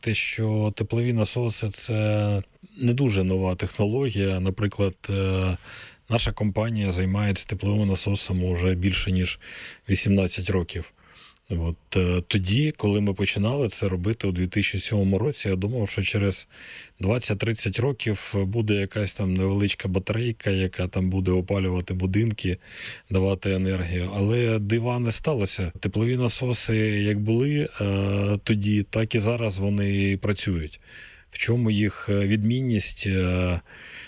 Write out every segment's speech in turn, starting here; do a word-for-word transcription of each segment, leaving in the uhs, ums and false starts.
сказати, що теплові насоси – це не дуже нова технологія. Наприклад, наша компанія займається тепловими насосами вже більше, ніж вісімнадцять років. От, тоді, коли ми починали це робити у дві тисячі сьомому році, я думав, що через двадцять-тридцять років буде якась там невеличка батарейка, яка там буде опалювати будинки, давати енергію. Але дива не сталося. Теплові насоси як були е, тоді, так і зараз вони працюють. В чому їх відмінність е,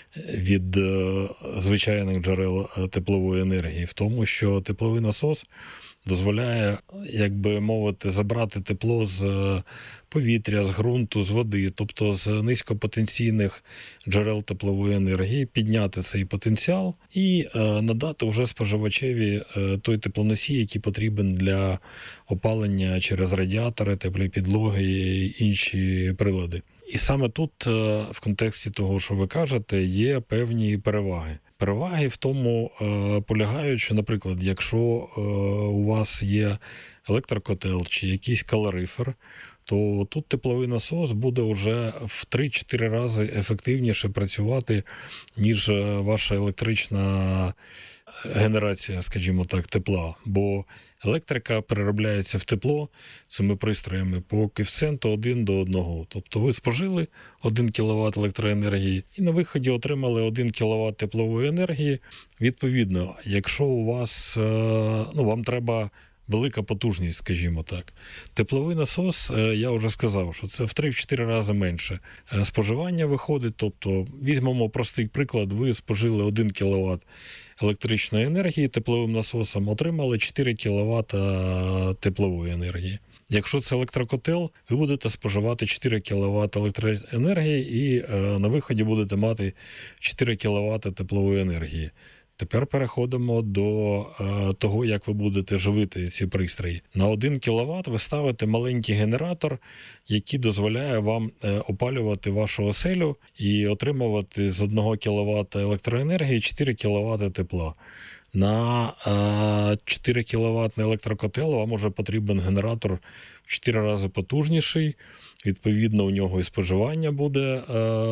від е, звичайних джерел теплової енергії? В тому, що тепловий насос дозволяє, як би мовити, забрати тепло з повітря, з ґрунту, з води, тобто з низькопотенційних джерел теплової енергії, підняти цей потенціал і е, надати вже споживачеві е, той теплоносій, який потрібен для опалення через радіатори, теплі підлоги і інші прилади. І саме тут, е, в контексті того, що ви кажете, є певні переваги. Переваги в тому е, полягають, що, наприклад, якщо е, у вас є електрокотел чи якийсь калорифер, то тут тепловий насос буде вже в три-чотири рази ефективніше працювати, ніж ваша електрична генерація, скажімо так, тепла. Бо електрика переробляється в тепло цими пристроями по коефіцієнту один до одного. Тобто ви спожили один кіловат електроенергії і на виході отримали один кіловат теплової енергії. Відповідно, якщо у вас, ну, вам треба велика потужність, скажімо так. Тепловий насос, я вже сказав, що це в три-чотири рази менше споживання виходить. Тобто, візьмемо простий приклад, ви спожили один кіловат електричної енергії тепловим насосом, отримали чотири кіловата теплової енергії. Якщо це електрокотел, ви будете споживати чотири кіловат електроенергії і на виході будете мати чотири кіловата теплової енергії. Тепер переходимо до е, того, як ви будете живити ці пристрої. На один кіловат ви ставите маленький генератор, який дозволяє вам е, опалювати вашу оселю і отримувати з одного кіловата електроенергії чотири кіловата тепла. На е, чотири кіловатний електрокотел вам уже потрібен генератор в чотири рази потужніший. Відповідно, у нього і споживання буде е,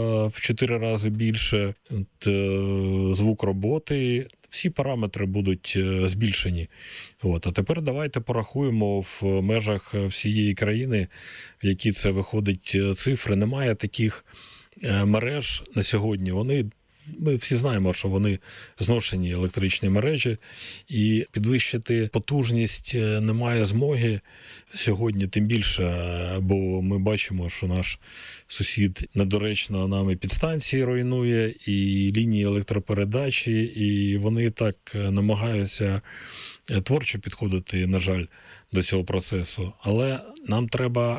в чотири рази більше, Т, е, звук роботи, всі параметри будуть е, збільшені. От. А тепер давайте порахуємо в межах всієї країни, в які це виходить цифри. Немає таких е, мереж на сьогодні. Вони Ми всі знаємо, що вони зношені електричні мережі, і підвищити потужність немає змоги сьогодні, тим більше, бо ми бачимо, що наш сусід недоречно нами підстанції руйнує, і лінії електропередачі, і вони так намагаються творчо підходити, на жаль, до цього процесу. Але нам треба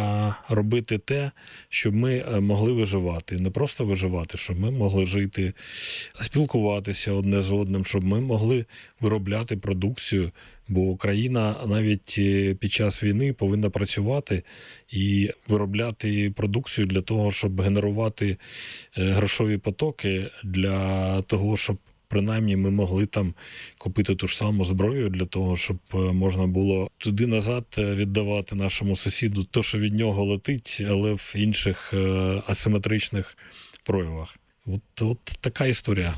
а, робити те, щоб ми могли виживати. Не просто виживати, щоб ми могли жити, спілкуватися одне з одним, щоб ми могли виробляти продукцію. Бо країна навіть під час війни повинна працювати і виробляти продукцію для того, щоб генерувати грошові потоки, для того, щоб принаймні ми могли там купити ту ж саму зброю для того, щоб можна було туди-назад віддавати нашому сусіду те, що від нього летить, але в інших асиметричних проявах. От, от така історія.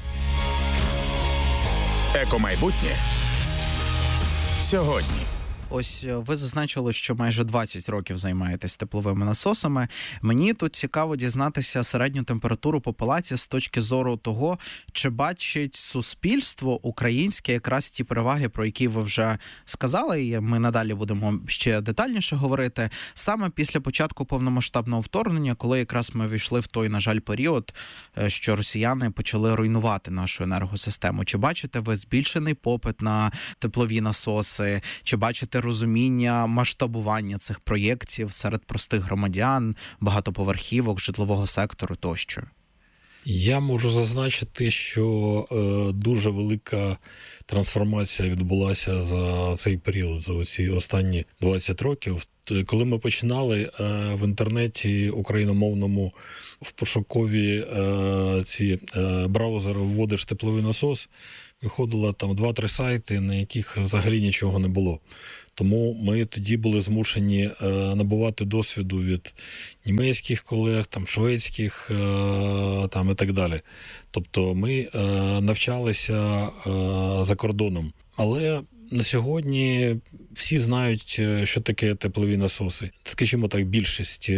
Екомайбутнє сьогодні. Ось ви зазначили, що майже двадцять років займаєтесь тепловими насосами. Мені тут цікаво дізнатися середню температуру по палаці з точки зору того, чи бачить суспільство українське якраз ті переваги, про які ви вже сказали, і ми надалі будемо ще детальніше говорити, саме після початку повномасштабного вторгнення, коли якраз ми війшли в той, на жаль, період, що росіяни почали руйнувати нашу енергосистему. Чи бачите ви збільшений попит на теплові насоси? Чи бачите розуміння масштабування цих проєктів серед простих громадян, багатоповерхівок, житлового сектору тощо? Я можу зазначити, що е, дуже велика трансформація відбулася за цей період, за ці останні двадцять років. Коли ми починали в інтернеті україномовному в пошукові ці браузери вводиш тепловий насос, виходило там два-три сайти, на яких взагалі нічого не було. Тому ми тоді були змушені е, набувати досвіду від німецьких колег, там, шведських е, там, і так далі. Тобто ми е, навчалися е, за кордоном. Але на сьогодні всі знають, що таке теплові насоси. Скажімо так, більшість.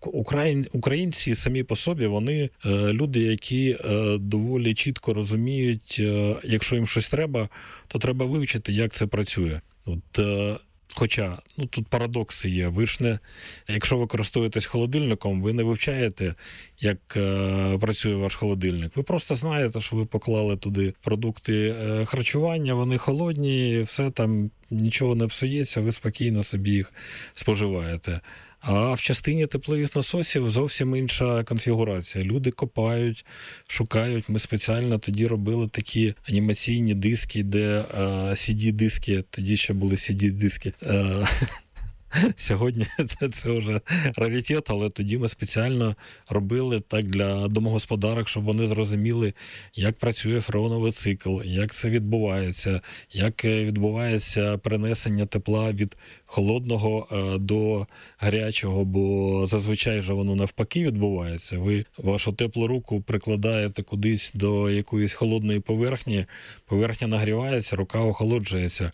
Українці самі по собі, вони люди, які доволі чітко розуміють, якщо їм щось треба, то треба вивчити, як це працює. От, хоча, ну, тут парадокси є. Ви ж не, якщо ви користуєтесь холодильником, ви не вивчаєте, як е, працює ваш холодильник. Ви просто знаєте, що ви поклали туди продукти е, харчування, вони холодні, все там, нічого не псується, ви спокійно собі їх споживаєте. А в частині теплових насосів зовсім інша конфігурація. Люди копають, шукають. Ми спеціально тоді робили такі анімаційні диски, де е, сі ді-диски, тоді ще були сі ді-диски. Е, Сьогодні це вже раритет, але тоді ми спеціально робили так для домогосподарок, щоб вони зрозуміли, як працює фреоновий цикл, як це відбувається, як відбувається перенесення тепла від холодного до гарячого, бо зазвичай же воно навпаки відбувається. Ви вашу теплу руку прикладаєте кудись до якоїсь холодної поверхні, поверхня нагрівається, рука охолоджується,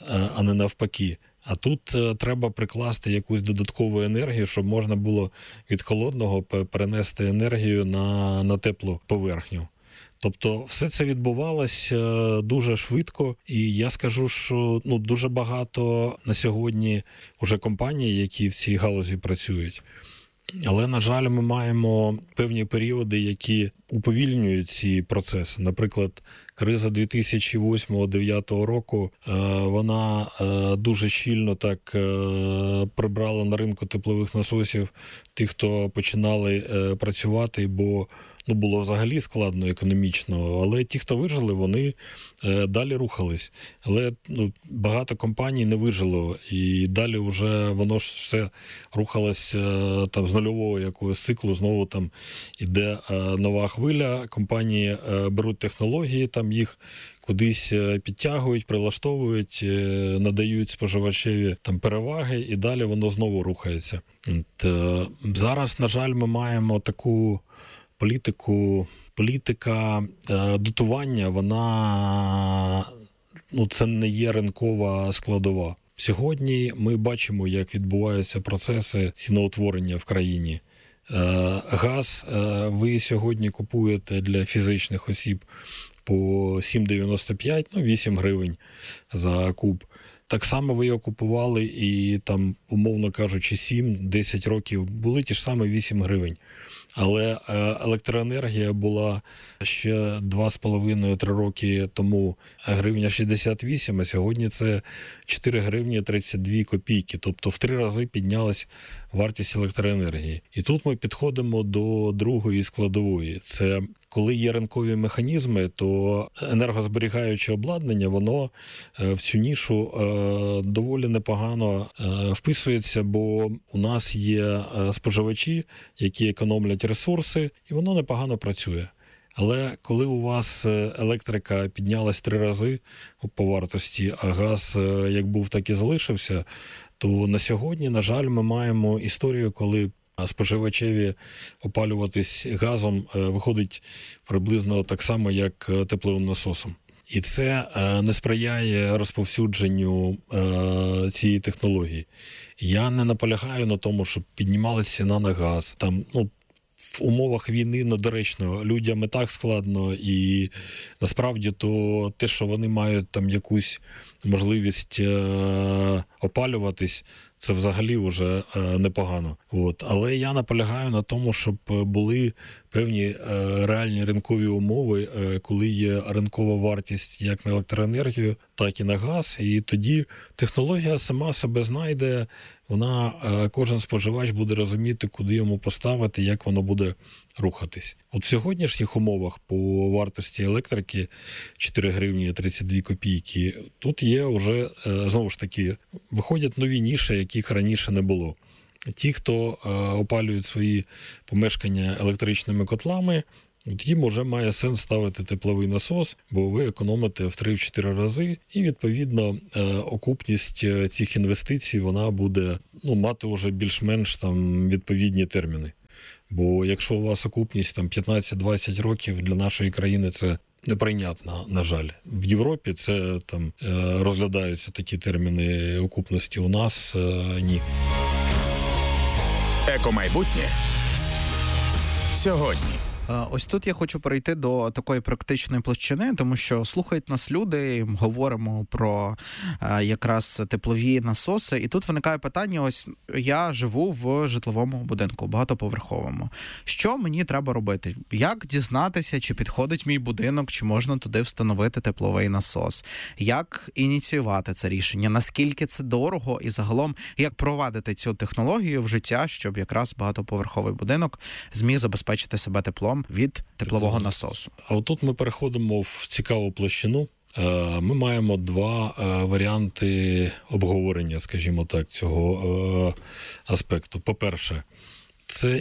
а не навпаки. А тут е, треба прикласти якусь додаткову енергію, щоб можна було від холодного перенести енергію на, на теплу поверхню. Тобто все це відбувалося е, дуже швидко, і я скажу, що ну, дуже багато на сьогодні вже компаній, які в цій галузі працюють. Але, на жаль, ми маємо певні періоди, які уповільнюють ці процеси. Наприклад, криза дві тисячі восьмого - дві тисячі дев'ятого року, вона дуже щільно так прибрала на ринку теплових насосів тих, хто починали працювати, бо ну, було взагалі складно економічно, але ті, хто вижили, вони е, далі рухались. Але ну, багато компаній не вижило, і далі вже воно ж все рухалось е, там, з нульового якогось циклу, знову там іде е, нова хвиля, компанії е, беруть технології, там їх кудись підтягують, прилаштовують, е, надають споживачеві там переваги, і далі воно знову рухається. От, е, зараз, на жаль, ми маємо таку політику, політика е, дотування, вона, ну, це не є ринкова складова. Сьогодні ми бачимо, як відбуваються процеси ціноутворення в країні. Е, газ е, ви сьогодні купуєте для фізичних осіб по сім дев'яносто п'ять, ну, вісім гривень за куб. Так само ви його купували і там, умовно кажучи, сім-десять років були ті ж самі вісім гривень. Але електроенергія була ще два з половиною - три роки тому гривня шістдесят вісім, а сьогодні це чотири гривні тридцять дві копійки. Тобто в три рази піднялась вартість електроенергії. І тут ми підходимо до другої складової. Це коли є ринкові механізми, то енергозберігаюче обладнання, воно в цю нішу доволі непогано вписується, бо у нас є споживачі, які економлять ресурси, і воно непогано працює. Але коли у вас електрика піднялась три рази по вартості, а газ як був, так і залишився, то на сьогодні, на жаль, ми маємо історію, коли споживачеві опалюватись газом виходить приблизно так само, як тепловим насосом. І це не сприяє розповсюдженню цієї технології. Я не наполягаю на тому, щоб піднімалася ціна на газ. Там, ну, в умовах війни недоречно, людям і так складно, і насправді то те, що вони мають там якусь можливість е- опалюватись, це взагалі вже е- непогано. От. Але я наполягаю на тому, щоб були певні е- реальні ринкові умови, е- коли є ринкова вартість як на електроенергію, так і на газ, і тоді технологія сама себе знайде, вона, е- кожен споживач буде розуміти, куди йому поставити, як воно буде рухатись. От в сьогоднішніх умовах по вартості електрики чотири гривні тридцять дві копійки, тут є вже, знову ж таки, виходять нові ніші, яких раніше не було. Ті, хто опалюють свої помешкання електричними котлами, їм вже має сенс ставити тепловий насос, бо ви економите в три-чотири рази, і, відповідно, окупність цих інвестицій, вона буде, ну, мати вже більш-менш там відповідні терміни. Бо якщо у вас окупність там п'ятнадцять-двадцять років, для нашої країни це неприйнятно, на жаль. В Європі це там розглядаються такі терміни окупності, у нас ні. Екомайбутнє сьогодні. Ось тут я хочу перейти до такої практичної площини, тому що слухають нас люди, говоримо про е, якраз теплові насоси, і тут виникає питання, ось я живу в житловому будинку, багатоповерховому. Що мені треба робити? Як дізнатися, чи підходить мій будинок, чи можна туди встановити тепловий насос? Як ініціювати це рішення? Наскільки це дорого? І загалом, як провадити цю технологію в життя, щоб якраз багатоповерховий будинок зміг забезпечити себе теплом від теплового насосу? А отут ми переходимо в цікаву площину. Ми маємо два варіанти обговорення, скажімо так, цього аспекту. По-перше, це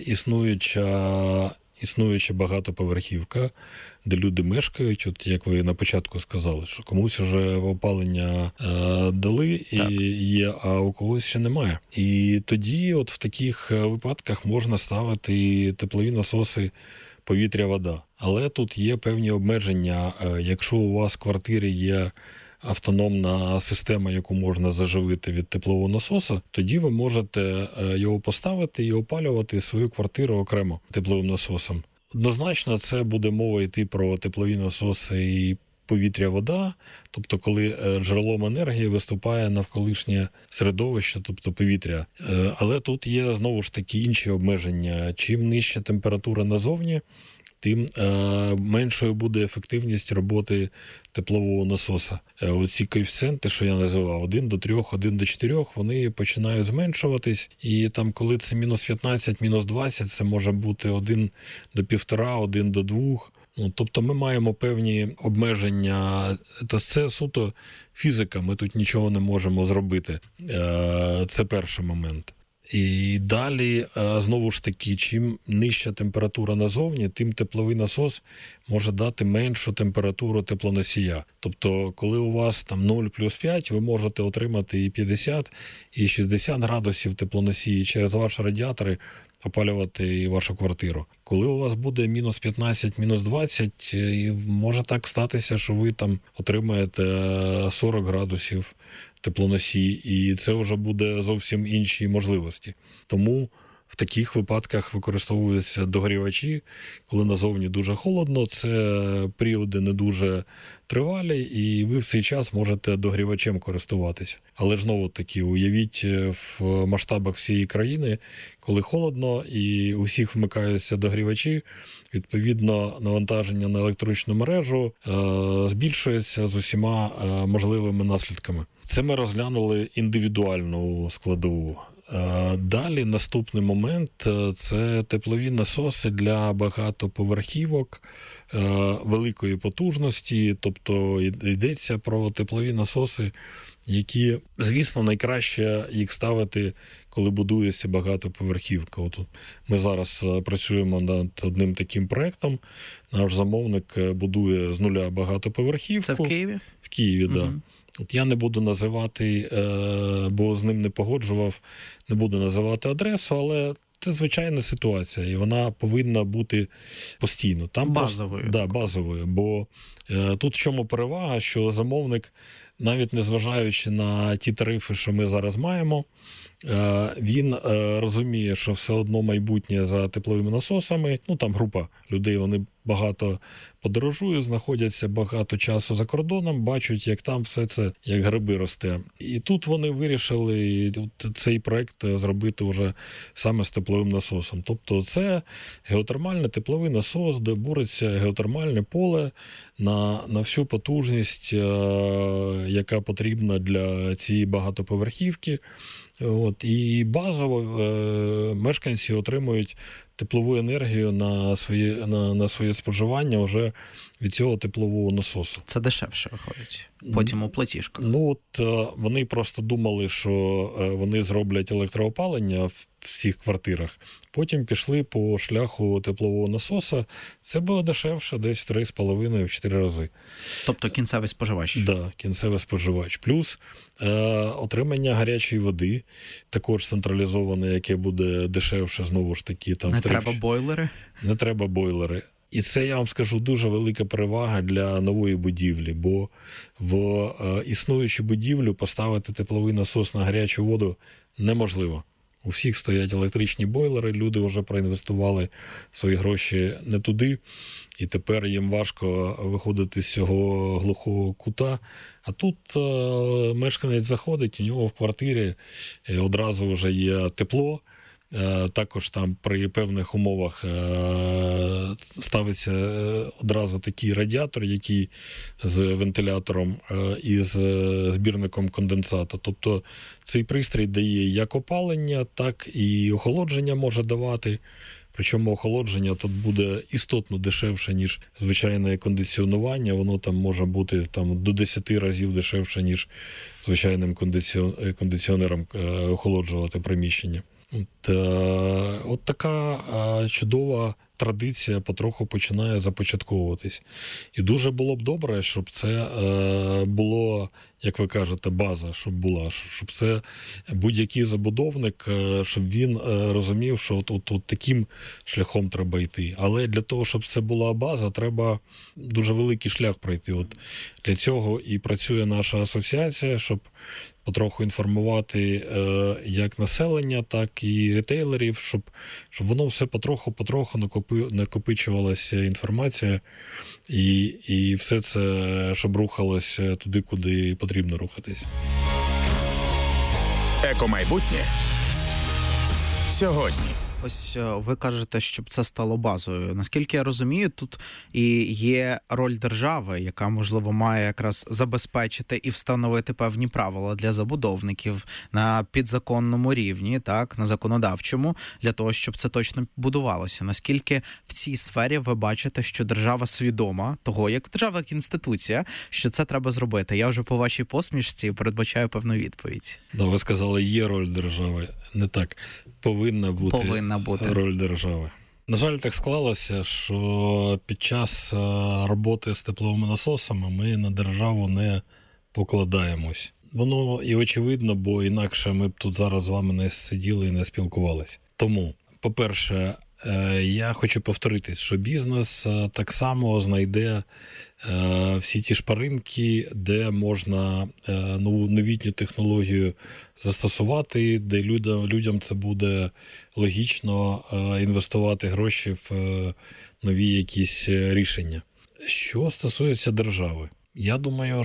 існуюча, існуюча багатоповерхівка, де люди мешкають, от як ви на початку сказали, що комусь вже опалення дали і так є, а у когось ще немає. І тоді от в таких випадках можна ставити теплові насоси повітря-вода. Але тут є певні обмеження. Якщо у вас в квартирі є автономна система, яку можна заживити від теплового насосу, тоді ви можете його поставити і опалювати свою квартиру окремо тепловим насосом. Однозначно, це буде мова йти про теплові насоси і повітря-вода, тобто коли джерелом енергії виступає навколишнє середовище, тобто повітря. Але тут є, знову ж таки, інші обмеження. Чим нижча температура назовні, тим е, меншою буде ефективність роботи теплового насоса. Е, оці коефіцієнти, що я називав, один до трьох, один до чотирьох, вони починають зменшуватись. І там, коли це мінус п'ятнадцять, мінус двадцять, це може бути один до півтора, один до двох. Ну, тобто ми маємо певні обмеження. Це суто фізика, ми тут нічого не можемо зробити. Е, це перший момент. І далі, знову ж таки, чим нижча температура назовні, тим тепловий насос може дати меншу температуру теплоносія. Тобто, коли у вас там нуль плюс п'ять, ви можете отримати і п'ятдесят, і шістдесят градусів теплоносії через ваші радіатори опалювати вашу квартиру. Коли у вас буде мінус п'ятнадцять, мінус двадцять, може так статися, що ви там отримаєте сорок градусів теплоносій, і це вже буде зовсім інші можливості. Тому в таких випадках використовуються догрівачі, коли назовні дуже холодно, це періоди не дуже тривалі, і ви в цей час можете догрівачем користуватися. Але ж знову таки, уявіть в масштабах всієї країни, коли холодно і у всіх вмикаються догрівачі, відповідно навантаження на електричну мережу е, збільшується з усіма е, можливими наслідками. Це ми розглянули індивідуальну складову. Далі наступний момент – це теплові насоси для багатоповерхівок великої потужності, тобто йдеться про теплові насоси, які, звісно, найкраще їх ставити, коли будується багатоповерхівка. От ми зараз працюємо над одним таким проєктом, наш замовник будує з нуля багатоповерхівку. Це в Києві? В Києві, так. Угу. Да. От я не буду називати, бо з ним не погоджував, не буду називати адресу, але це звичайна ситуація, і вона повинна бути постійно. Там базовою. Просто, да, базовою, бо е, тут в чому перевага, що замовник, навіть незважаючи на ті тарифи, що ми зараз маємо, е, він е, розуміє, що все одно майбутнє за тепловими насосами, ну там група людей, вони багато подорожують, знаходяться багато часу за кордоном, бачать, як там все це, як гриби росте. І тут вони вирішили цей проект зробити вже саме з тепловим насосом. Тобто це геотермальний тепловий насос, де буриться геотермальне поле на, на всю потужність, яка потрібна для цієї багатоповерхівки. От, і базово е, мешканці отримують теплову енергію на своє, на, на своє споживання вже від цього теплового насосу. Це дешевше виходить. Потім у платіжках. Ну, от е, вони просто думали, що е, вони зроблять електроопалення в всіх квартирах. Потім пішли по шляху теплового насоса. Це було дешевше десь в три з половиною - в чотири рази. Тобто кінцевий споживач. Так, да, кінцевий споживач. Плюс е, отримання гарячої води, також централізоване, яке буде дешевше, знову ж таки. Там, Не в три... треба бойлери? Не треба бойлери. І це, я вам скажу, дуже велика перевага для нової будівлі, бо в е, існуючу будівлю поставити тепловий насос на гарячу воду неможливо. У всіх стоять електричні бойлери, люди вже проінвестували свої гроші не туди, і тепер їм важко виходити з цього глухого кута. А тут е, мешканець заходить, у нього в квартирі одразу вже є тепло. Також там при певних умовах ставиться одразу такий радіатор, який з вентилятором і з збірником конденсата. Тобто цей пристрій дає як опалення, так і охолодження може давати. Причому охолодження тут буде істотно дешевше, ніж звичайне кондиціонування. Воно там може бути там, до десять разів дешевше, ніж звичайним кондиціонером охолоджувати приміщення. От, от така чудова традиція потроху починає започатковуватись. І дуже було б добре, щоб це було, як ви кажете, база, щоб була, щоб це будь-який забудовник, щоб він розумів, що от, от, от таким шляхом треба йти. Але для того, щоб це була база, треба дуже великий шлях пройти. От для цього і працює наша асоціація, щоб потроху інформувати е, як населення, так і ретейлерів, щоб, щоб воно все потроху-потроху накопи, накопичувалася інформація і, і все це, щоб рухалося туди, куди потрібно рухатись. Екомайбутнє сьогодні. Ось ви кажете, щоб це стало базою. Наскільки я розумію, тут і є роль держави, яка, можливо, має якраз забезпечити і встановити певні правила для забудовників на підзаконному рівні, так, на законодавчому, для того, щоб це точно будувалося. Наскільки в цій сфері ви бачите, що держава свідома того, як держава, як інституція, що це треба зробити? Я вже по вашій посмішці передбачаю певну відповідь. Да, ви сказали, є роль держави. Не так. Повинна бути, Повинна бути роль держави. На жаль, так склалося, що під час роботи з тепловими насосами ми на державу не покладаємось. Воно і очевидно, бо інакше ми б тут зараз з вами не сиділи і не спілкувалися. Тому, по-перше, я хочу повторитись, що бізнес так само знайде всі ті шпаринки, де можна нову новітню технологію застосувати, де людям, людям це буде логічно інвестувати гроші в нові якісь рішення. Що стосується держави, я думаю,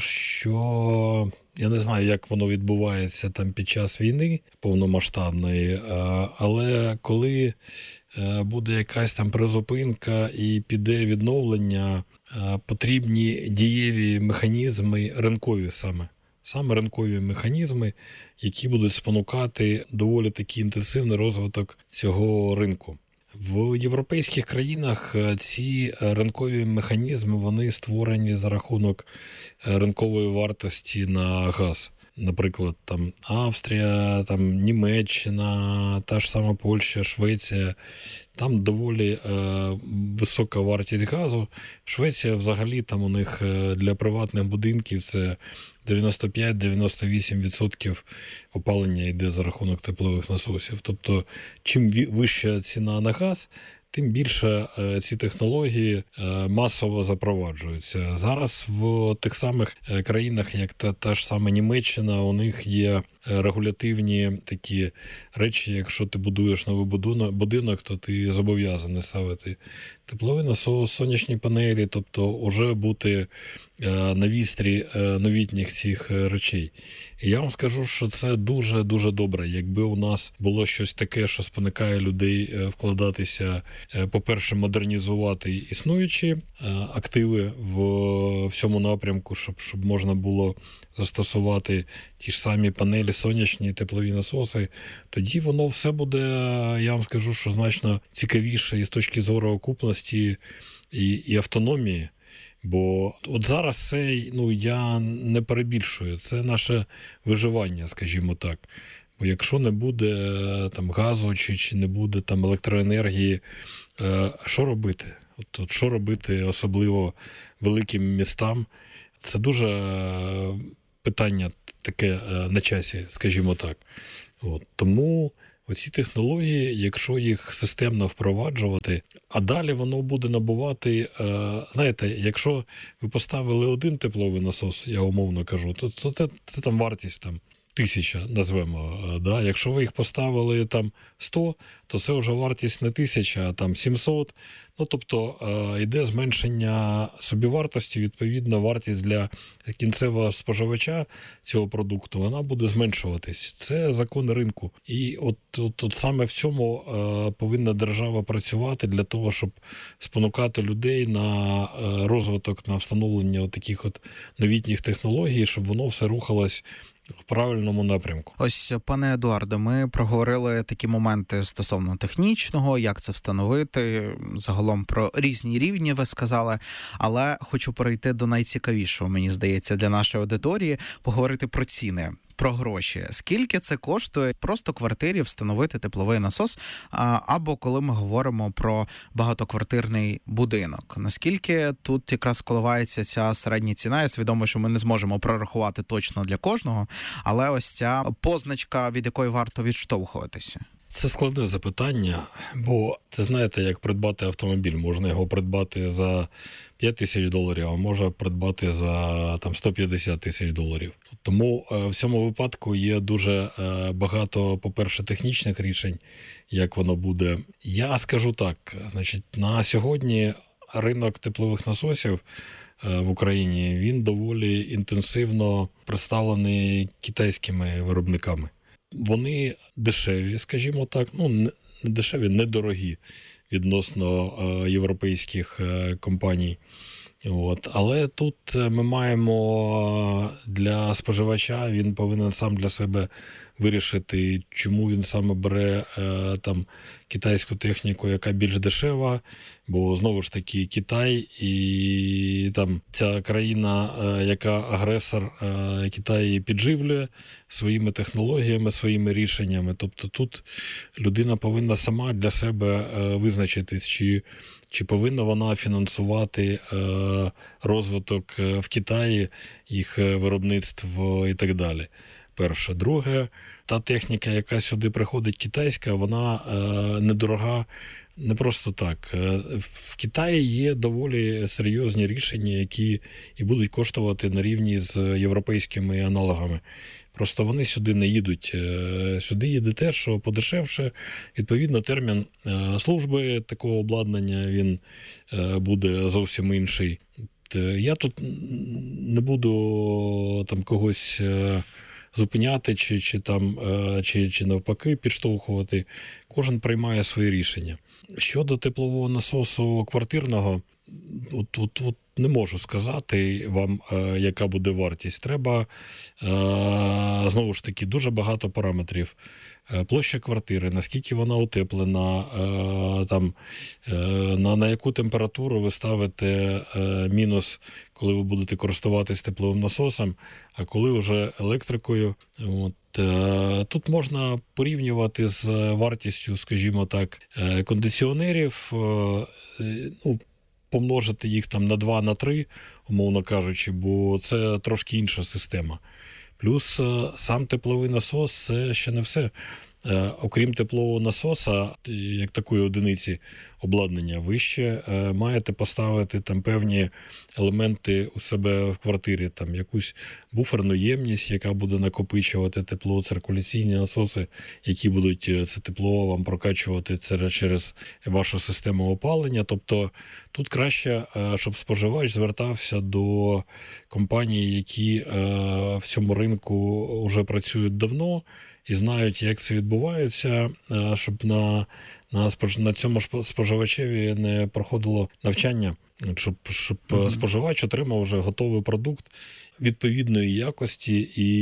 що я не знаю, як воно відбувається там під час війни повномасштабної, але коли буде якась там призупинка і піде відновлення, потрібні дієві механізми, ринкові саме. Саме ринкові механізми, які будуть спонукати доволі такий інтенсивний розвиток цього ринку. В європейських країнах ці ринкові механізми, вони створені за рахунок ринкової вартості на газ. Наприклад, там Австрія, там Німеччина, та ж сама Польща, Швеція. Там доволі е, висока вартість газу. Швеція взагалі там у них для приватних будинків це дев'яносто п'ять - дев'яносто вісім відсотків опалення йде за рахунок теплових насосів. Тобто, чим вища ціна на газ, тим більше е, ці технології е, масово запроваджуються. Зараз в тих самих е, країнах, як та, та ж сама Німеччина, у них є регулятивні такі речі, якщо ти будуєш новий будинок, будинок, то ти зобов'язаний ставити тепловий насос, сонячні панелі, тобто вже бути на вістрі новітніх цих речей. І я вам скажу, що це дуже-дуже добре. Якби у нас було щось таке, що спонукає людей вкладатися, по-перше, модернізувати існуючі активи в всьому напрямку, щоб, щоб можна було застосувати ті ж самі панелі сонячні теплові насоси, тоді воно все буде, я вам скажу, що значно цікавіше і з точки зору окупності і, і автономії. Бо от зараз це, ну, я не перебільшую, це наше виживання, скажімо так. Бо якщо не буде там газу чи, чи не буде там електроенергії, е, що робити? От, от що робити особливо великим містам? Це дуже питання таке на часі, скажімо так. От. Тому оці технології, якщо їх системно впроваджувати, а далі воно буде набувати, знаєте, якщо ви поставили один тепловий насос, я умовно кажу, то це, це, це там вартість там, тисяча, назвемо. Да? Якщо ви їх поставили там сто, то це вже вартість не тисяча, а там сімсот. Ну, тобто е, йде зменшення собівартості, відповідно, вартість для кінцевого споживача цього продукту, вона буде зменшуватись. Це закон ринку. І от, от, от саме в цьому е, повинна держава працювати для того, щоб спонукати людей на е, розвиток, на встановлення от таких от новітніх технологій, щоб воно все рухалось в правильному напрямку. Ось, пане Едуардо, ми проговорили такі моменти стосовно технічного, як це встановити, загалом про різні рівні ви сказали, але хочу перейти до найцікавішого, мені здається, для нашої аудиторії, поговорити про ціни. Про гроші. Скільки це коштує просто квартирі встановити тепловий насос, або коли ми говоримо про багатоквартирний будинок? Наскільки тут якраз коливається ця середня ціна? Я свідомий, що ми не зможемо прорахувати точно для кожного, але ось ця позначка, від якої варто відштовхуватися. Це складне запитання, бо це, знаєте, як придбати автомобіль. Можна його придбати за п'ять тисяч доларів, а можна придбати за там сто п'ятдесят тисяч доларів. Тому в цьому випадку є дуже багато, по-перше, технічних рішень, як воно буде. Я скажу так, значить, на сьогодні ринок теплових насосів в Україні, він доволі інтенсивно представлений китайськими виробниками. Вони дешеві, скажімо так, ну не дешеві, недорогі відносно е, європейських е, компаній. От. Але тут ми маємо для споживача, він повинен сам для себе вирішити, чому він саме бере е, там китайську техніку, яка більш дешева, бо знову ж таки Китай і там ця країна, е, яка агресор, е, Китай її підживлює своїми технологіями, своїми рішеннями. Тобто тут людина повинна сама для себе е, визначитись, чи Чи повинна вона фінансувати е, розвиток в Китаї, їх виробництв і так далі? Перше. Друге, та техніка, яка сюди приходить китайська, вона е, недорога не просто так. В Китаї є доволі серйозні рішення, які і будуть коштувати на рівні з європейськими аналогами. Просто вони сюди не їдуть. Сюди їде те, що подешевше. Відповідно, термін служби такого обладнання, він буде зовсім інший. Я тут не буду там когось зупиняти чи, чи, там, чи, чи навпаки підштовхувати. Кожен приймає свої рішення. Щодо теплового насосу квартирного, от, от, от не можу сказати вам, е, яка буде вартість. Треба, е, знову ж таки, дуже багато параметрів. Е, площа квартири, наскільки вона утеплена, е, там, е, на, на яку температуру ви ставите е, мінус, коли ви будете користуватись тепловим насосом, а коли вже електрикою. От. Тут можна порівнювати з вартістю, скажімо так, кондиціонерів, ну, помножити їх там на два, на три, умовно кажучи, бо це трошки інша система. Плюс сам тепловий насос – це ще не все. Окрім теплового насоса, як такої одиниці обладнання, ви ще маєте поставити там певні елементи у себе в квартирі, там якусь буферну ємність, яка буде накопичувати тепло, циркуляційні насоси, які будуть це тепло вам прокачувати через вашу систему опалення. Тобто тут краще, щоб споживач звертався до компаній, які в цьому ринку вже працюють давно, і знають, як це відбувається, щоб на, на, на цьому споживачеві не проходило навчання, щоб, щоб mm-hmm. споживач отримав вже готовий продукт відповідної якості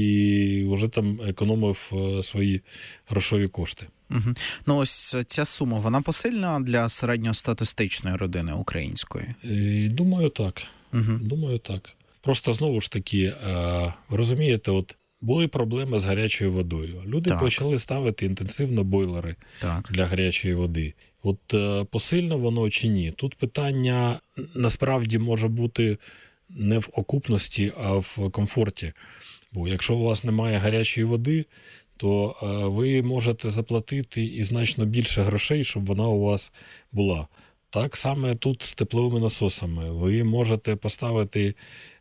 і вже там економив свої грошові кошти. Угу. Ну ось ця сума, вона посильна для середньостатистичної родини української? І, думаю, так. Угу. Думаю, так. Просто знову ж таки, ви розумієте, от були проблеми з гарячою водою. Люди так. почали ставити інтенсивно бойлери так. для гарячої води. От посильно воно чи ні? Тут питання насправді може бути не в окупності, а в комфорті. Бо якщо у вас немає гарячої води, то ви можете заплатити і значно більше грошей, щоб вона у вас була. Так само тут з тепловими насосами. Ви можете поставити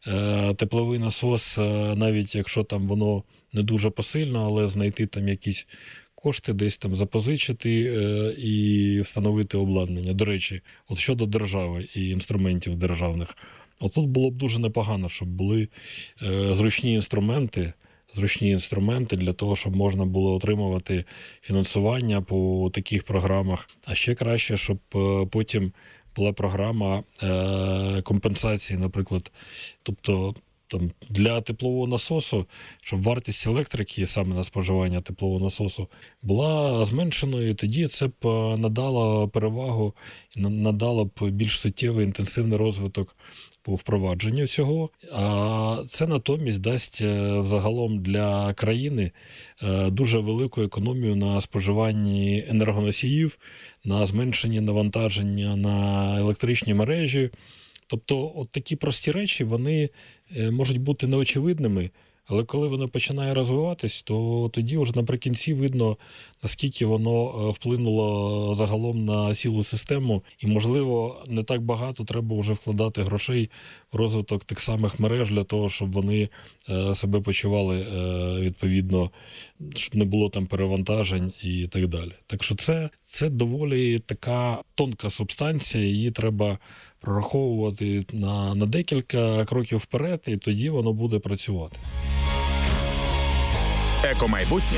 е, тепловий насос, е, навіть якщо там воно не дуже посильно, але знайти там якісь кошти, десь там запозичити е, і встановити обладнання. До речі, от щодо держави і інструментів державних, отут було б дуже непогано, щоб були е, зручні інструменти, зручні інструменти для того, щоб можна було отримувати фінансування по таких програмах. А ще краще, щоб потім була програма компенсації, наприклад, тобто там, для теплового насосу, щоб вартість електрики, саме на споживання теплового насосу, була зменшеною, тоді це б надало перевагу, надало б більш суттєвий інтенсивний розвиток по впровадженню цього, а це натомість дасть взагалом для країни дуже велику економію на споживанні енергоносіїв, на зменшенні навантаження на електричні мережі. Тобто от такі прості речі, вони можуть бути неочевидними, але коли воно починає розвиватись, то тоді вже наприкінці видно, наскільки воно вплинуло загалом на цілу систему. І, можливо, не так багато треба вже вкладати грошей в розвиток тих самих мереж для того, щоб вони себе почували відповідно, щоб не було там перевантажень і так далі. Так що це, це доволі така тонка субстанція, її треба прораховувати на, на декілька кроків вперед, і тоді воно буде працювати. Екомайбутнє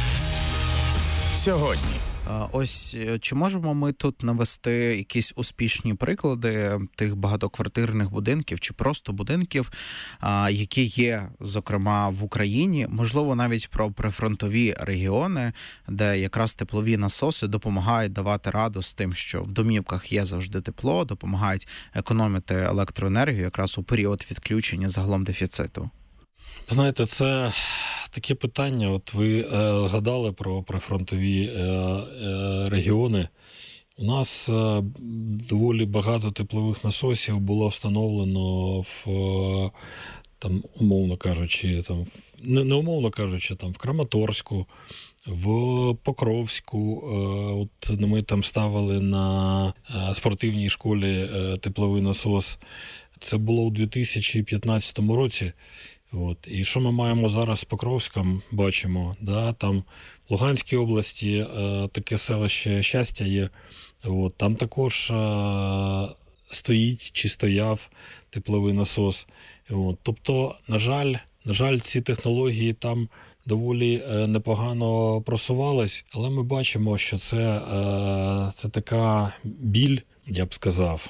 сьогодні. Ось чи можемо ми тут навести якісь успішні приклади тих багатоквартирних будинків чи просто будинків, які є, зокрема, в Україні, можливо, навіть про прифронтові регіони, де якраз теплові насоси допомагають давати раду з тим, що в домівках є завжди тепло, допомагають економити електроенергію якраз у період відключення загалом дефіциту? Знаєте, це таке питання. От ви е, згадали про прифронтові е, е, регіони. У нас е, доволі багато теплових насосів було встановлено в, е, там, умовно кажучи, там, в, не, не умовно кажучи, там, в Краматорську, в Покровську. Е, от ми там ставили на е, спортивній школі е, тепловий насос. Це було у дві тисячі п'ятнадцятому році. От. І що ми маємо зараз з Покровськом, бачимо, да, там в Луганській області е, таке селище Щастя є, от, там також е, стоїть чи стояв тепловий насос. От. Тобто, на жаль, на жаль, ці технології там доволі е, непогано просувались, але ми бачимо, що це, е, це така біль, я б сказав.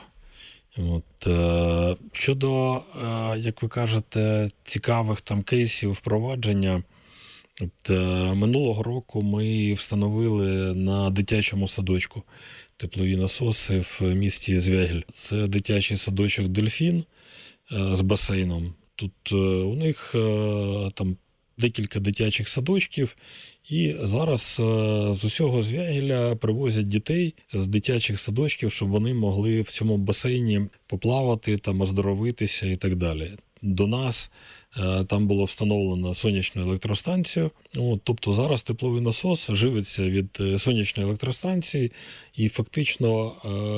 От, е, щодо, е, як ви кажете, цікавих там кейсів впровадження, от, е, минулого року ми встановили на дитячому садочку теплові насоси в місті Звягіль. Це дитячий садочок «Дельфін» е, з басейном. Тут е, у них е, там декілька дитячих садочків, і зараз з усього Звягіля привозять дітей з дитячих садочків, щоб вони могли в цьому басейні поплавати, там, оздоровитися і так далі. До нас там було встановлено сонячну електростанцію. От, тобто зараз тепловий насос живиться від сонячної електростанції, і фактично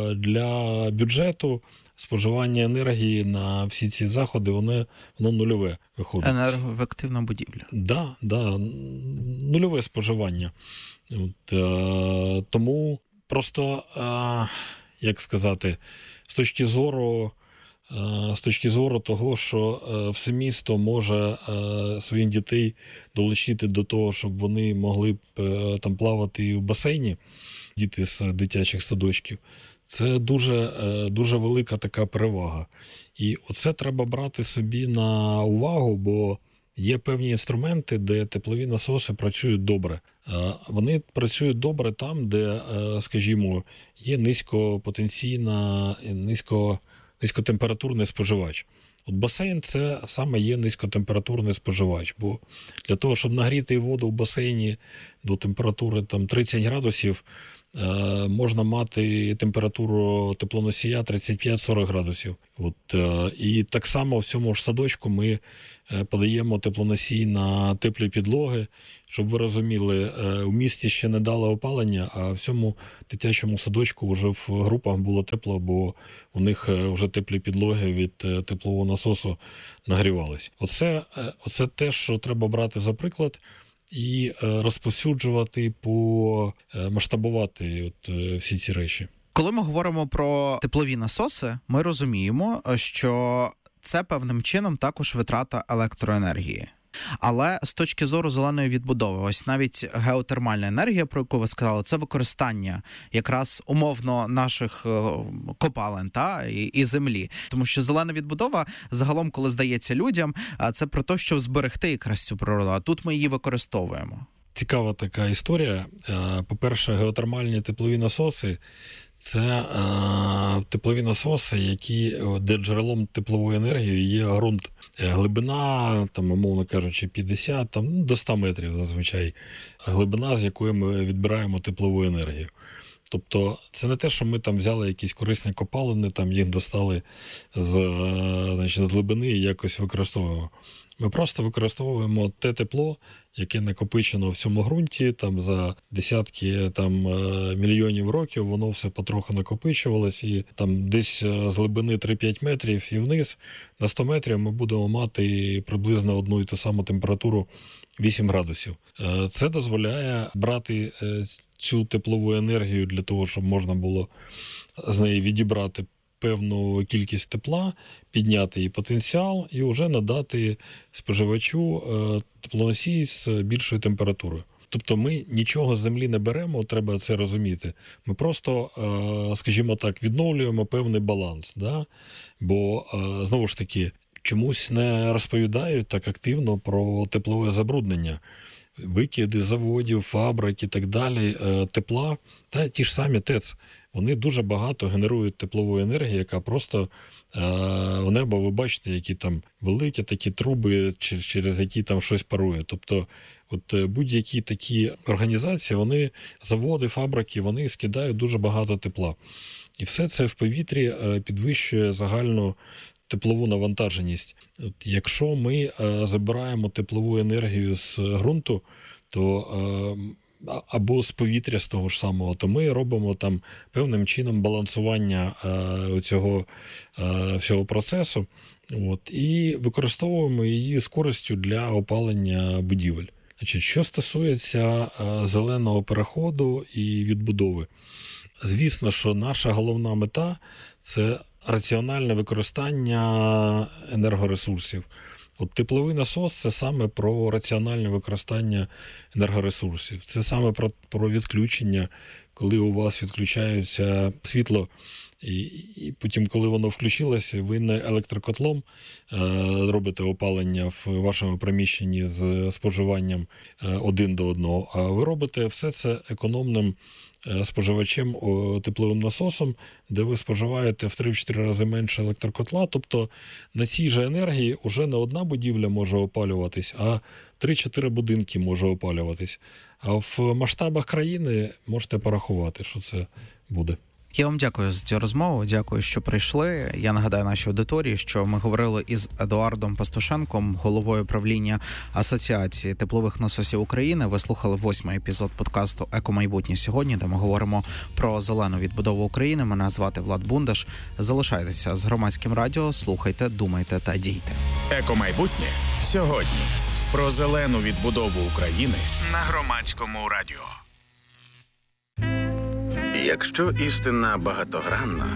для бюджету споживання енергії на всі ці заходи, воно, воно нульове виходить. Енергоефективна будівля. Да, да, нульове споживання. От, е, тому просто, е, як сказати, з точки зору з точки зору того, що все місто може своїх дітей долучити до того, щоб вони могли б там плавати в басейні, діти з дитячих садочків. Це дуже, дуже велика така перевага. І оце треба брати собі на увагу, бо є певні інструменти, де теплові насоси працюють добре. Вони працюють добре там, де, скажімо, є низькопотенційна, низько, низькотемпературний споживач. От басейн – це саме є низькотемпературний споживач, бо для того, щоб нагріти воду в басейні до температури там, тридцять градусів, можна мати температуру теплоносія тридцять п'ять сорок градусів. От, і так само в цьому ж садочку ми подаємо теплоносій на теплі підлоги, щоб ви розуміли, у місті ще не дали опалення, а в цьому дитячому садочку вже в групах було тепло, бо у них вже теплі підлоги від теплового насосу нагрівались. Оце, оце те, що треба брати за приклад, і розповсюджувати, по масштабувати от всі ці речі. Коли ми говоримо про теплові насоси, ми розуміємо, що це певним чином також витрата електроенергії. Але з точки зору зеленої відбудови, ось навіть геотермальна енергія, про яку ви сказали, це використання якраз умовно наших копалин та, і, і землі. Тому що зелена відбудова, загалом, коли здається людям, це про те, щоб зберегти якраз цю природу, а тут ми її використовуємо. Цікава така історія. По-перше, геотермальні теплові насоси – це е, теплові насоси, які, де джерелом теплової енергії є ґрунт. Глибина, там, умовно кажучи, п'ятдесят там, до ста метрів зазвичай. Глибина, з якої ми відбираємо теплову енергію. Тобто це не те, що ми там взяли якісь корисні копалини, там їх достали з, значить, з глибини і якось використовуємо. Ми просто використовуємо те тепло, яке накопичено в цьому ґрунті, там за десятки там, мільйонів років, воно все потроху накопичувалось, і там десь з глибини три-п'ять метрів і вниз на сто метрів ми будемо мати приблизно одну і ту саму температуру вісім градусів. Це дозволяє брати цю теплову енергію для того, щоб можна було з неї відібрати певну кількість тепла, підняти її потенціал і вже надати споживачу теплоносій з більшою температурою. Тобто ми нічого з землі не беремо, треба це розуміти. Ми просто, скажімо так, відновлюємо певний баланс. Да? Бо, знову ж таки, чомусь не розповідають так активно про теплове забруднення. Викиди заводів, фабрик і так далі, тепла, та ті ж самі ТЕЦ, вони дуже багато генерують теплової енергії, яка просто у небо, ви бачите, які там великі такі труби, через які там щось парує. Тобто от будь-які такі організації, вони, заводи, фабрики, вони скидають дуже багато тепла. І все це в повітрі підвищує загальну теплову навантаженість. От якщо ми е, забираємо теплову енергію з ґрунту, то е, або з повітря з того ж самого, то ми робимо там певним чином балансування е, цього е, всього процесу, от, і використовуємо її з користю для опалення будівель. Значить, що стосується е, зеленого переходу і відбудови, звісно, що наша головна мета – це раціональне використання енергоресурсів. От тепловий насос – це саме про раціональне використання енергоресурсів. Це саме про, про відключення, коли у вас відключається світло, і, і потім, коли воно включилося, ви не електрокотлом е, робите опалення в вашому приміщенні з споживанням е, один до одного, а ви робите все це економним споживачем тепловим насосом, де ви споживаєте в три-чотири рази менше електрокотла. Тобто на цій же енергії вже не одна будівля може опалюватись, а три-чотири будинки може опалюватись. А в масштабах країни можете порахувати, що це буде. Я вам дякую за цю розмову, дякую, що прийшли. Я нагадаю нашій аудиторії, що ми говорили із Едуардом Пастушенком, головою правління Асоціації теплових насосів України. Ви слухали восьмий епізод подкасту «Екомайбутнє сьогодні», де ми говоримо про зелену відбудову України. Мене звати Влад Бундаш. Залишайтеся з Громадським радіо, слухайте, думайте та дійте. «Екомайбутнє сьогодні» про зелену відбудову України на Громадському радіо. Якщо істина багатогранна,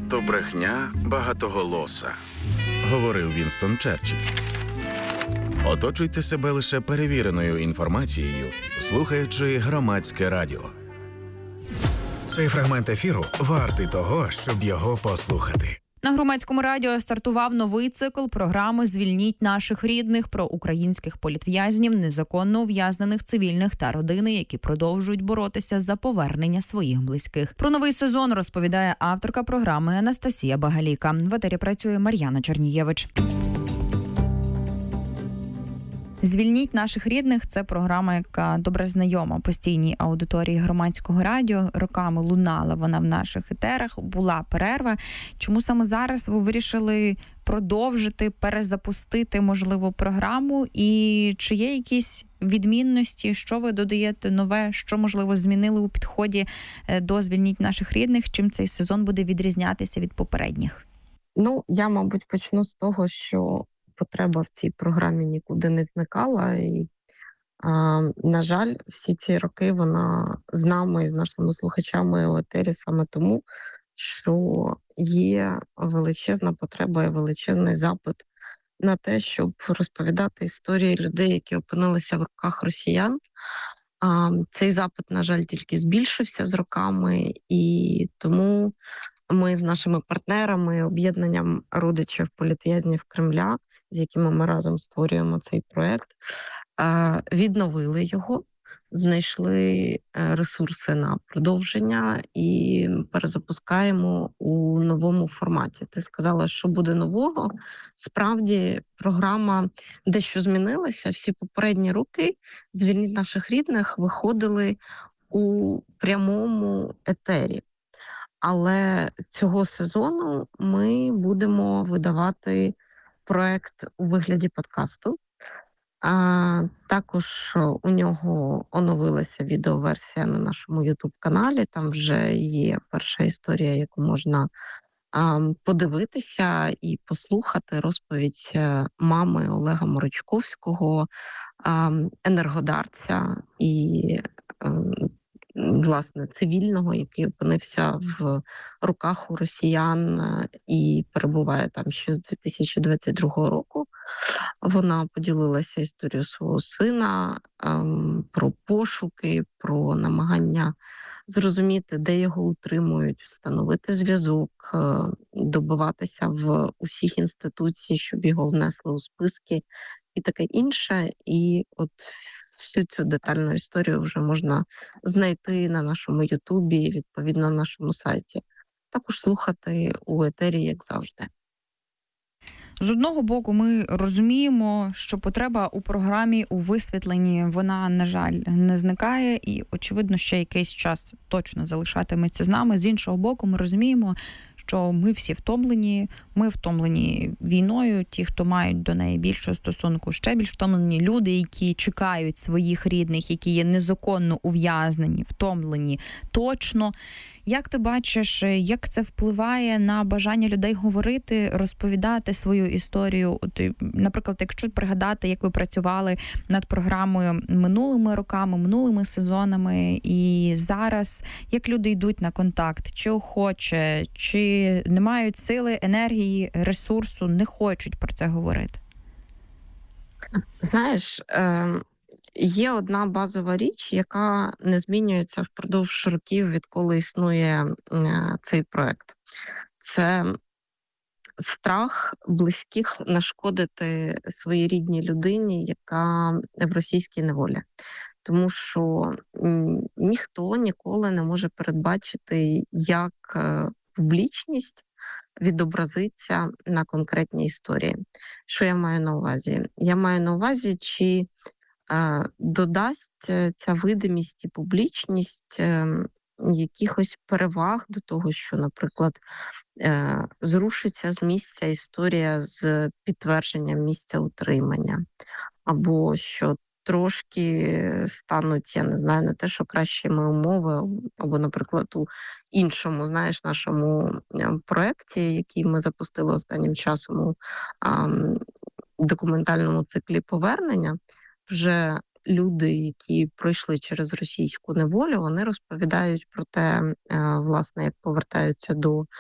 то брехня багатоголоса, говорив Вінстон Черчилль. Оточуйте себе лише перевіреною інформацією, слухаючи Громадське радіо. Цей фрагмент ефіру вартий того, щоб його послухати. На Громадському радіо стартував новий цикл програми «Звільніть наших рідних» про українських політв'язнів, незаконно ув'язнених цивільних та родини, які продовжують боротися за повернення своїх близьких. Про новий сезон розповідає авторка програми Анастасія Багаліка. В етері працює Мар'яна Чернієвич. «Звільніть наших рідних» – це програма, яка добре знайома постійній аудиторії Громадського радіо. Роками лунала вона в наших етерах, була перерва. Чому саме зараз ви вирішили продовжити, перезапустити, можливо, програму? І чи є якісь відмінності, що ви додаєте нове, що, можливо, змінили у підході до «Звільніть наших рідних», чим цей сезон буде відрізнятися від попередніх? Ну, я, мабуть, почну з того, що потреба в цій програмі нікуди не зникала. І, а, на жаль, всі ці роки вона з нами і з нашими слухачами у етері саме тому, що є величезна потреба і величезний запит на те, щоб розповідати історії людей, які опинилися в руках росіян. А, цей запит, на жаль, тільки збільшився з роками, і тому ми з нашими партнерами, об'єднанням родичів політв'язнів Кремля, з якими ми разом створюємо цей проект, відновили його, знайшли ресурси на продовження і перезапускаємо у новому форматі. Ти сказала, що буде нового. Справді, програма дещо змінилася. Всі попередні роки «Звільніть наших рідних» виходили у прямому етері. Але цього сезону ми будемо видавати проект у вигляді подкасту. А також у нього оновилася відеоверсія на нашому ютуб-каналі. Там вже є перша історія, яку можна а, подивитися і послухати. Розповідь мами Олега Морочковського, а, енергодарця і а, власне, цивільного, який опинився в руках у росіян і перебуває там ще з дві тисячі двадцять другого року. Вона поділилася історією свого сина, ем, про пошуки, про намагання зрозуміти, де його утримують, встановити зв'язок, е, добиватися в усіх інституцій, щоб його внесли у списки і таке інше. І от всю цю детальну історію вже можна знайти на нашому Ютубі, відповідно на нашому сайті. Також слухати у етері, як завжди. З одного боку, ми розуміємо, що потреба у програмі, у висвітленні, вона, на жаль, не зникає і, очевидно, ще якийсь час точно залишатиметься з нами. З іншого боку, ми розуміємо, що ми всі втомлені, ми втомлені війною, ті, хто мають до неї більшого стосунку, ще більш втомлені люди, які чекають своїх рідних, які є незаконно ув'язнені, втомлені точно. Як ти бачиш, як це впливає на бажання людей говорити, розповідати свою історію? От, наприклад, якщо пригадати, як ви працювали над програмою минулими роками, минулими сезонами, і зараз, як люди йдуть на контакт, чи охоче, чи не мають сили, енергії, ресурсу, не хочуть про це говорити? Знаєш, е- є одна базова річ, яка не змінюється впродовж років, відколи існує е- цей проект. Це страх близьких нашкодити своїй рідній людині, яка в російській неволі. Тому що ніхто ніколи не може передбачити, як публічність відобразиться на конкретній історії. Що я маю на увазі? Я маю на увазі, чи е, додасть ця видимість і публічність е, якихось переваг до того, що, наприклад, е, зрушиться з місця історія з підтвердженням місця утримання, або що трошки стануть, я не знаю, не те, що кращими умови, або, наприклад, у іншому, знаєш, нашому проєкті, який ми запустили останнім часом у а, документальному циклі «Повернення», вже люди, які пройшли через російську неволю, вони розповідають про те, власне, як повертаються до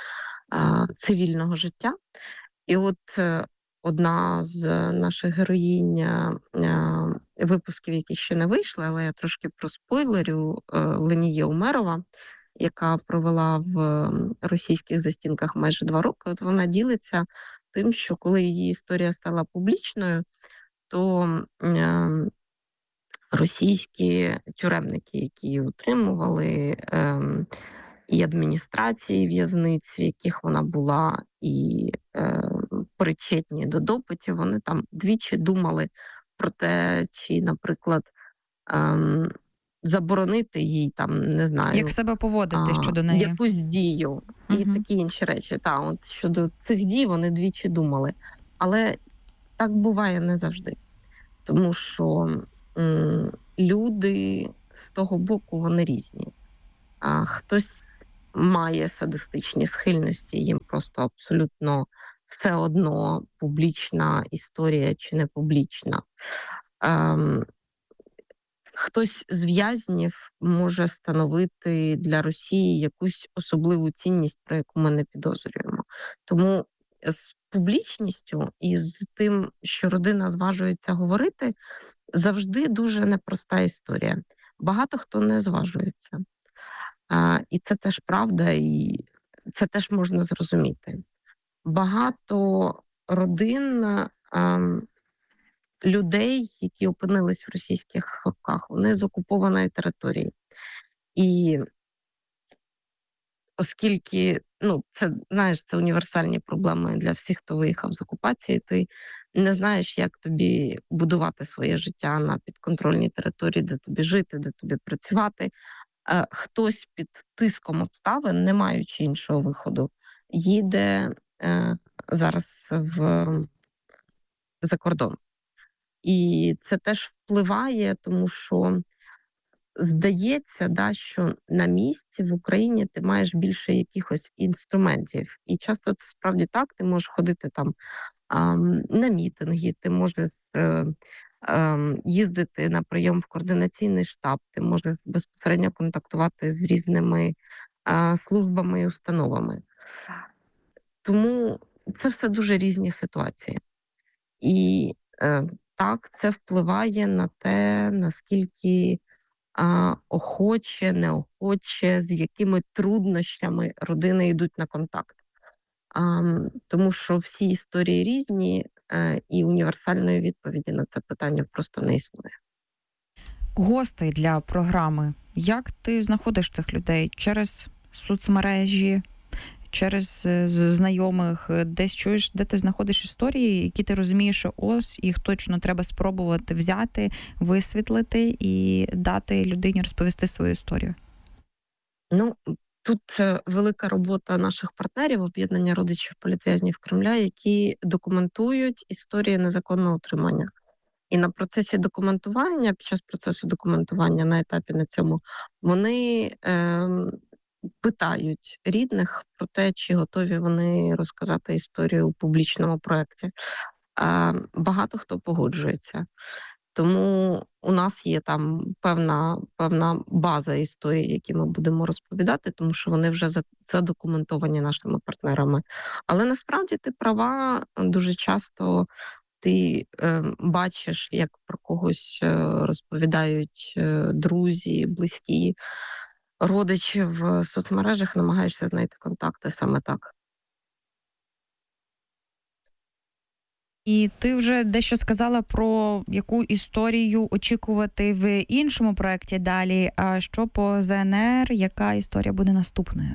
а, цивільного життя. І от е, одна з наших героїнь е, випусків, які ще не вийшли, але я трошки проспойлерю, е, Ленія Умерова, яка провела в м, російських застінках майже два роки, от вона ділиться тим, що коли її історія стала публічною, то м, російські тюремники, які її утримували, ем, і адміністрації в'язниць, в яких вона була, і ем, причетні до допитів, вони там двічі думали про те, чи, наприклад, ем, заборонити їй там, не знаю, Як себе поводити а, щодо неї? якусь дію і Мгм. такі інші речі. Та, от щодо цих дій вони двічі думали. Але так буває не завжди. Тому що м, люди з того боку вони різні. А хтось має садистичні схильності, їм просто абсолютно все одно публічна історія чи не публічна. Ем, Хтось з в'язнів може становити для Росії якусь особливу цінність, про яку ми не підозрюємо. Тому з публічністю і з тим, що родина зважується говорити, завжди дуже непроста історія. Багато хто не зважується. А, і це теж правда, і це теж можна зрозуміти. Багато родин, ем, людей, які опинились в російських руках, вони з окупованої території. І оскільки, ну, це, знаєш, це універсальні проблеми для всіх, хто виїхав з окупації, ти не знаєш, як тобі будувати своє життя на підконтрольній території, де тобі жити, де тобі працювати. Е, Хтось під тиском обставин, не маючи іншого виходу, їде е, зараз в, за кордон. І це теж впливає, тому що здається, да, що на місці в Україні ти маєш більше якихось інструментів. І часто це справді так, ти можеш ходити там а, на мітинги, ти можеш е, е, їздити на прийом в координаційний штаб, ти можеш безпосередньо контактувати з різними е, службами і установами. Тому це все дуже різні ситуації. І е, так, це впливає на те, наскільки а, охоче, неохоче, з якими труднощами родини йдуть на контакт. А, тому що всі історії різні, е, і універсальної відповіді на це питання просто не існує. Гостей для програми. Як ти знаходиш цих людей? Через соцмережі, через е, з- знайомих, е, десь чуєш, де ти знаходиш історії, які ти розумієш, що ось їх точно треба спробувати взяти, висвітлити і дати людині розповісти свою історію. Ну, тут е, велика робота наших партнерів, об'єднання родичів політв'язнів Кремля, які документують історії незаконного утримання. І на процесі документування, під час процесу документування на етапі на цьому, вони е, питають рідних про те, чи готові вони розказати історію у публічному проєкті. Е, багато хто погоджується. Тому у нас є там певна, певна база історій, які ми будемо розповідати, тому що вони вже за- задокументовані нашими партнерами. Але насправді ти права, дуже часто ти е, бачиш, як про когось е, розповідають е, друзі, близькі, родичі в соцмережах, намагаєшся знайти контакти саме так. І ти вже дещо сказала про яку історію очікувати в іншому проєкті далі. А що по З Н Р, яка історія буде наступною?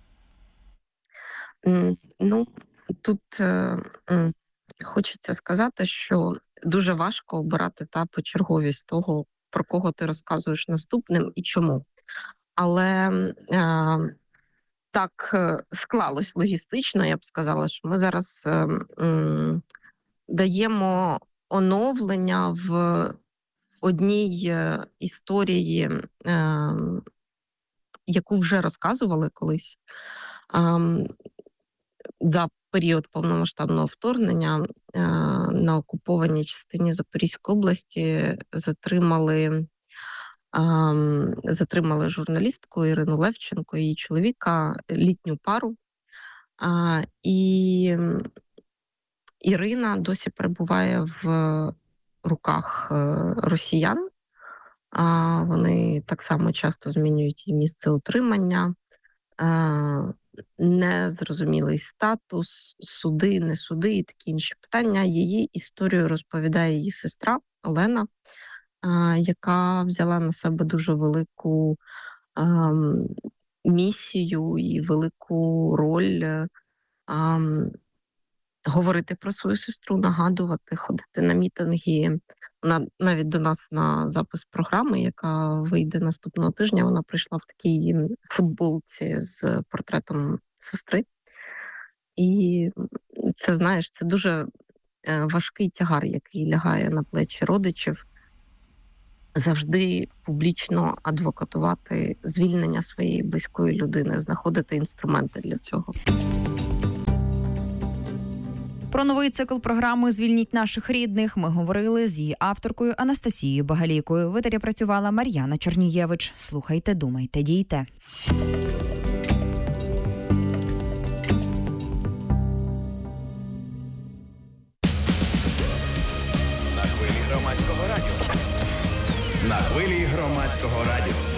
М, Ну, тут е, м, хочеться сказати, що дуже важко обирати та почерговість того, про кого ти розказуєш наступним і чому. Але е, так е, склалось логістично, я б сказала, що ми зараз е, м, даємо оновлення в одній е, історії, е, яку вже розказували колись. Ам, За період повномасштабного вторгнення е, на окупованій частині Запорізької області затримали, ам, затримали журналістку Ірину Левченко і її чоловіка, літню пару. А, і Ірина досі перебуває в руках росіян. А вони так само часто змінюють її місце утримання, незрозумілий статус, суди, не суди і такі інші питання. Її історію розповідає її сестра Олена, яка взяла на себе дуже велику місію і велику роль говорити про свою сестру, нагадувати, ходити на мітинги. Вона навіть до нас на запис програми, яка вийде наступного тижня, вона прийшла в такій футболці з портретом сестри. І це, знаєш, це дуже важкий тягар, який лягає на плечі родичів. Завжди публічно адвокатувати звільнення своєї близької людини, знаходити інструменти для цього. Про новий цикл програми «Звільніть наших рідних» ми говорили з її авторкою Анастасією Багалійкою. В етері працювала Мар'яна Чорнієвич. Слухайте, думайте, дійте. На хвилі громадського радіо. На хвилі громадського радіо.